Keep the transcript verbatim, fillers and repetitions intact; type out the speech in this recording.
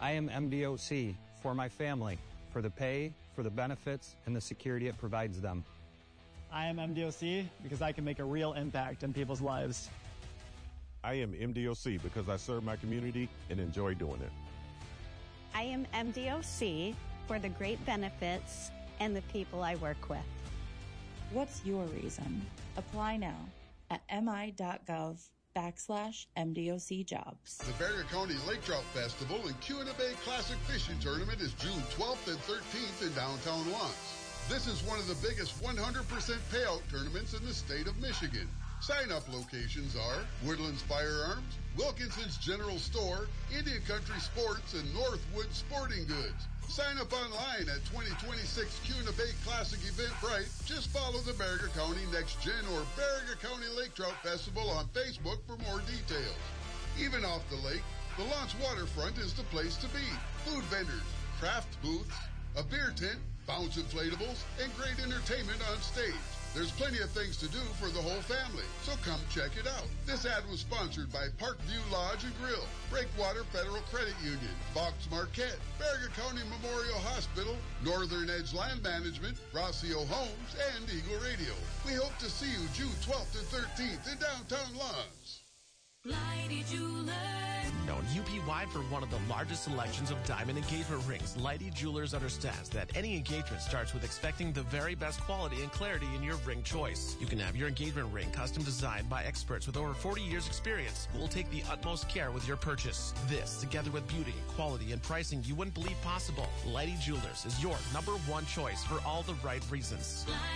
I am M D O C for my family, for the pay, for the benefits, and the security it provides them. I am M D O C because I can make a real impact in people's lives. I am M D O C because I serve my community and enjoy doing it. I am M D O C for the great benefits and the people I work with. What's your reason? Apply now at mi.gov backslash MDOC jobs. The Barrier County Lake Trout Festival and Kuna Bay Classic Fishing Tournament is June twelfth and thirteenth in downtown Lawrence. This is one of the biggest one hundred percent payout tournaments in the state of Michigan. Sign-up locations are Woodlands Firearms, Wilkinson's General Store, Indian Country Sports, and Northwood Sporting Goods. Sign up online at twenty twenty-six Kuna Bay Classic Eventbrite. Just follow the Barrier County Next Gen or Barrier County Lake Trout Festival on Facebook for more details. Even off the lake, the Lawrence waterfront is the place to be. Food vendors, craft booths, a beer tent, bounce inflatables, and great entertainment on stage. There's plenty of things to do for the whole family, so come check it out. This ad was sponsored by Parkview Lodge and Grill, Breakwater Federal Credit Union, Fox Marquette, Barrier County Memorial Hospital, Northern Edge Land Management, Rossio Homes, and Eagle Radio. We hope to see you June twelfth and thirteenth in downtown Lawrence. Leidy Jewelers. Known U P wide for one of the largest selections of diamond engagement rings, Leidy Jewelers understands that any engagement starts with expecting the very best quality and clarity in your ring choice. You can have your engagement ring custom designed by experts with over forty years experience who will take the utmost care with your purchase. This, together with beauty, quality, and pricing you wouldn't believe possible. Leidy Jewelers is your number one choice for all the right reasons.